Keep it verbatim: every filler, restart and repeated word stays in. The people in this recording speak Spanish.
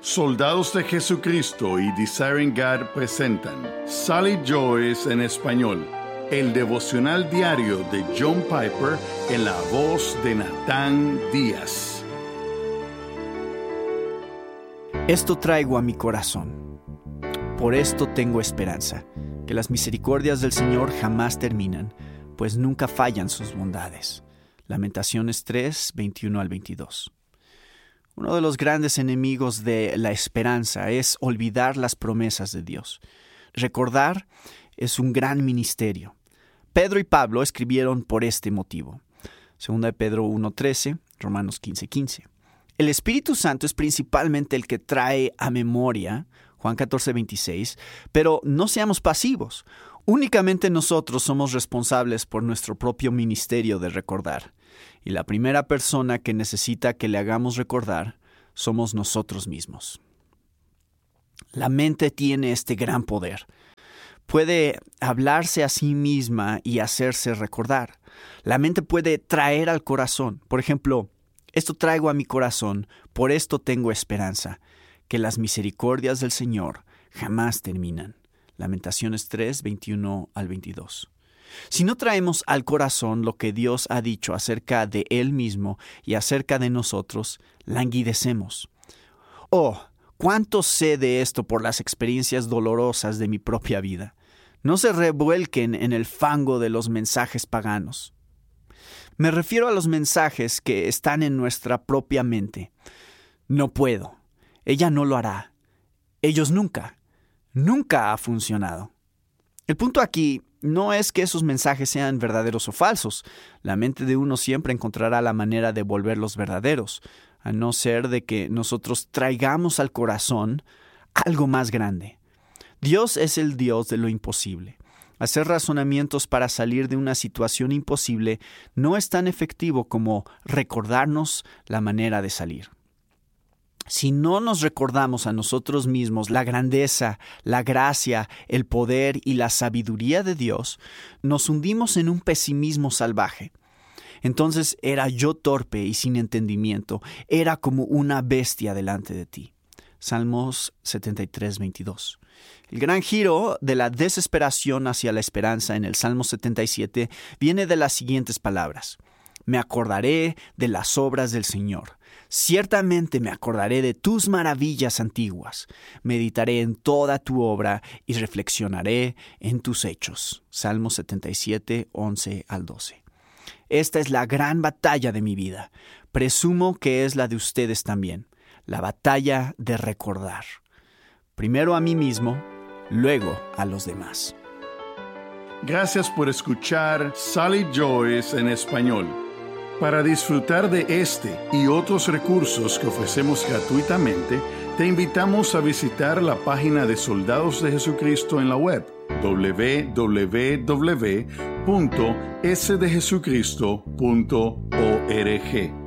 Soldados de Jesucristo y Desiring God presentan Sally Joyce en español, el devocional diario de John Piper en la voz de Natán Díaz. Esto traigo a mi corazón. Por esto tengo esperanza, que las misericordias del Señor jamás terminan, pues nunca fallan sus bondades. Lamentaciones tres, veintiuno al veintidós. Uno de los grandes enemigos de la esperanza es olvidar las promesas de Dios. Recordar es un gran ministerio. Pedro y Pablo escribieron por este motivo. Segunda de Pedro uno trece, Romanos quince quince. El Espíritu Santo es principalmente el que trae a memoria, Juan catorce veintiséis, pero no seamos pasivos. Únicamente nosotros somos responsables por nuestro propio ministerio de recordar. Y la primera persona que necesita que le hagamos recordar somos nosotros mismos. La mente tiene este gran poder. Puede hablarse a sí misma y hacerse recordar. La mente puede traer al corazón. Por ejemplo, esto traigo a mi corazón, por esto tengo esperanza, que las misericordias del Señor jamás terminan. Lamentaciones tres, veintiuno al veintidós. Si no traemos al corazón lo que Dios ha dicho acerca de Él mismo y acerca de nosotros, languidecemos. Oh, cuánto sé de esto por las experiencias dolorosas de mi propia vida. No se revuelquen en el fango de los mensajes paganos. Me refiero a los mensajes que están en nuestra propia mente. No puedo. Ella no lo hará. Ellos nunca. Nunca ha funcionado. El punto aquí no es que esos mensajes sean verdaderos o falsos. La mente de uno siempre encontrará la manera de volverlos verdaderos, a no ser de que nosotros traigamos al corazón algo más grande. Dios es el Dios de lo imposible. Hacer razonamientos para salir de una situación imposible no es tan efectivo como recordarnos la manera de salir. Si no nos recordamos a nosotros mismos la grandeza, la gracia, el poder y la sabiduría de Dios, nos hundimos en un pesimismo salvaje. Entonces era yo torpe y sin entendimiento, era como una bestia delante de ti. Salmos setenta y tres, veintidós. El gran giro de la desesperación hacia la esperanza en el Salmo setenta y siete viene de las siguientes palabras. Me acordaré de las obras del Señor. Ciertamente me acordaré de tus maravillas antiguas. Meditaré en toda tu obra y reflexionaré en tus hechos. Salmo setenta y siete, once al doce. Esta es la gran batalla de mi vida. Presumo que es la de ustedes también. La batalla de recordar. Primero a mí mismo, luego a los demás. Gracias por escuchar Sally Joyce en español. Para disfrutar de este y otros recursos que ofrecemos gratuitamente, te invitamos a visitar la página de Soldados de Jesucristo en la web doble u doble u doble u punto s de jesucristo punto org.